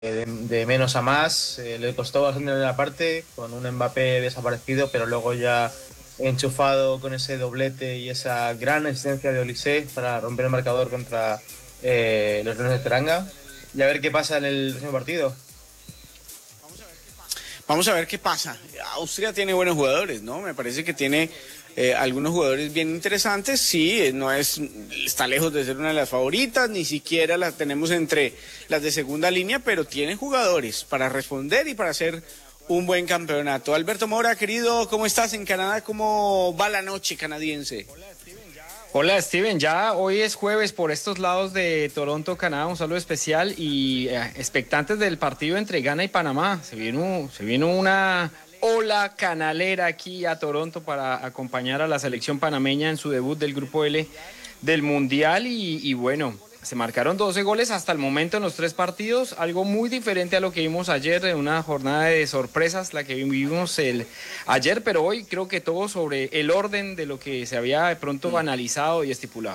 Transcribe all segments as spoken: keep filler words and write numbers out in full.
de, de menos a más, eh, le costó bastante en la parte, con un Mbappé desaparecido, pero luego ya enchufado con ese doblete y esa gran asistencia de Olise para romper el marcador contra eh, los Leones de Teranga. Y a ver qué pasa en el próximo partido. Vamos a ver qué pasa. Austria tiene buenos jugadores, ¿no? Me parece que tiene eh, algunos jugadores bien interesantes. Sí, eh, no es, está lejos de ser una de las favoritas, ni siquiera la tenemos entre las de segunda línea, pero tiene jugadores para responder y para hacer un buen campeonato. Alberto Mora, querido, ¿cómo estás en Canadá? ¿Cómo va la noche canadiense? Hola Steven, ya hoy es jueves por estos lados de Toronto, Canadá, un saludo especial y eh, expectantes del partido entre Ghana y Panamá. Se vino, se vino una ola canalera aquí a Toronto para acompañar a la selección panameña en su debut del Grupo L del Mundial y, y bueno, se marcaron doce goles hasta el momento en los tres partidos, algo muy diferente a lo que vimos ayer en una jornada de sorpresas, la que vivimos el, ayer, pero hoy creo que todo sobre el orden de lo que se había de pronto analizado y estipulado.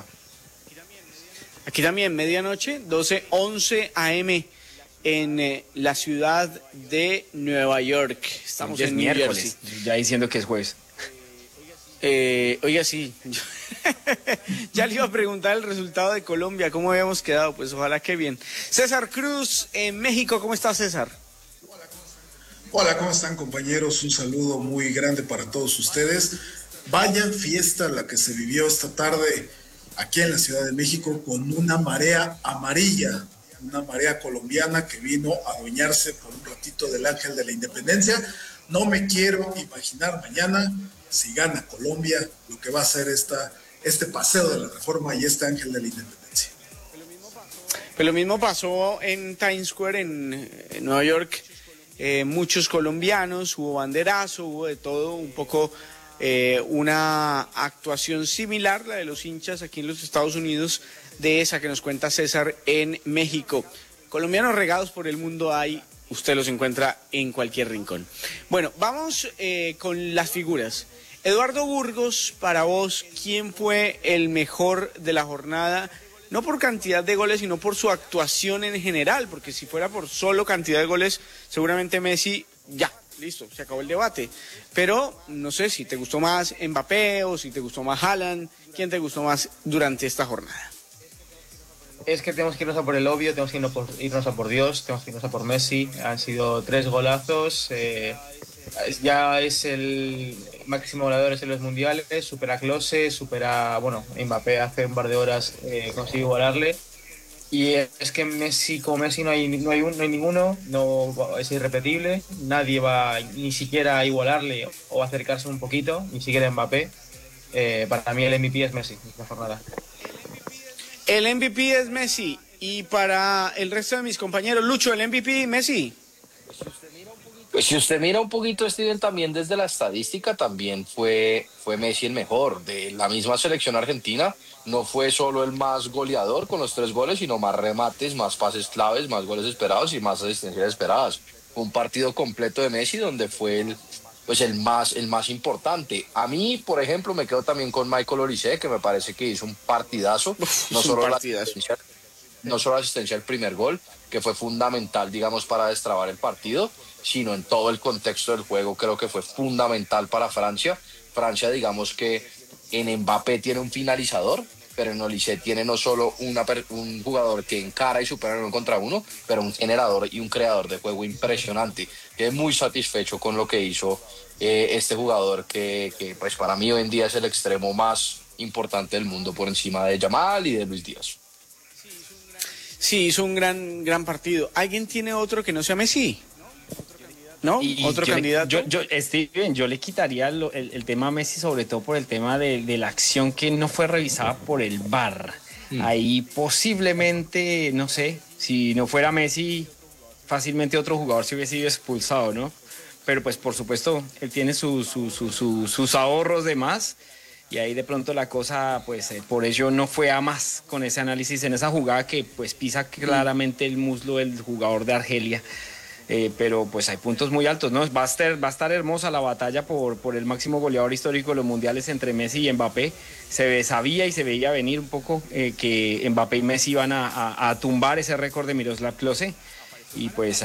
Aquí también, medianoche, doce once a eme en eh, la ciudad de Nueva York. Estamos en New Jersey. Ya diciendo que es jueves. Eh, oiga, sí. Ya le iba a preguntar el resultado de Colombia, cómo habíamos quedado, pues ojalá que bien. César Cruz, en México, ¿cómo está César? Hola, ¿cómo están compañeros? Un saludo muy grande para todos ustedes. Vaya fiesta la que se vivió esta tarde aquí en la Ciudad de México con una marea amarilla, una marea colombiana que vino a adueñarse por un ratito del Ángel de la Independencia. No me quiero imaginar mañana, si gana Colombia, lo que va a ser esta, este paseo de la Reforma y este Ángel de la Independencia. Pues lo mismo pasó en Times Square, en, en Nueva York. Eh, muchos colombianos, hubo banderazo, hubo de todo, un poco eh, una actuación similar, la de los hinchas aquí en los Estados Unidos, de esa que nos cuenta César en México. Colombianos regados por el mundo hay, usted los encuentra en cualquier rincón. Bueno, vamos eh, con las figuras. Eduardo Burgos, para vos, ¿quién fue el mejor de la jornada? No por cantidad de goles, sino por su actuación en general, porque si fuera por solo cantidad de goles, seguramente Messi, ya, listo, se acabó el debate. Pero no sé si te gustó más Mbappé o si te gustó más Haaland, ¿quién te gustó más durante esta jornada? Es que tenemos que irnos a por el obvio, tenemos que irnos, por, irnos a por Dios, tenemos que irnos a por Messi. Han sido tres golazos, eh, ya es el máximo goleador en los mundiales, supera a Klose, supera, bueno, Mbappé hace un par de horas eh, consigue igualarle. Y es que Messi, como Messi no hay, no hay, un, no hay ninguno, no, es irrepetible, nadie va ni siquiera a igualarle o acercarse un poquito, ni siquiera Mbappé. Eh, para mí el M V P es Messi, esta jornada. El M V P es Messi. Y para el resto de mis compañeros, Lucho, el M V P, Messi. Pues si usted mira un poquito, Steven, también desde la estadística, también fue, fue Messi el mejor. De la misma selección argentina, no fue solo el más goleador con los tres goles, sino más remates, más pases claves, más goles esperados y más asistencias esperadas. Fue un partido completo de Messi donde fue el, pues el, más, el más importante. A mí, por ejemplo, me quedo también con Michael Olise, que me parece que hizo un partidazo. Uf, no, un solo partidazo. La asistencia, no solo la asistencia al primer gol, que fue fundamental, digamos, para destrabar el partido, sino en todo el contexto del juego. Creo que fue fundamental para Francia. Francia, digamos que en Mbappé tiene un finalizador, pero en Olise tiene no solo una, un jugador que encara y supera en uno contra uno, pero un generador y un creador de juego impresionante. Quedé muy satisfecho con lo que hizo eh, este jugador, que, que pues para mí hoy en día es el extremo más importante del mundo, por encima de Yamal y de Luis Díaz. Sí, hizo un gran, gran partido. ¿Alguien tiene otro que no sea Messi? ¿No? Y ¿Otro yo candidato? Le, yo, yo, Steven, yo le quitaría lo, el, el tema a Messi, sobre todo por el tema de, de la acción que no fue revisada por el V A R. Mm. Ahí posiblemente, no sé, si no fuera Messi, fácilmente otro jugador se hubiese sido expulsado, ¿no? Pero pues por supuesto, él tiene su, su, su, su, sus ahorros de más. Y ahí de pronto la cosa, pues eh, por ello no fue a más con ese análisis en esa jugada que pues pisa claramente el muslo del jugador de Argelia. Eh, pero pues hay puntos muy altos, ¿no? Va a estar, va a estar hermosa la batalla por, por el máximo goleador histórico de los mundiales entre Messi y Mbappé. Se ve, sabía y se veía venir un poco eh, que Mbappé y Messi iban a, a, a tumbar ese récord de Miroslav Klose. y pues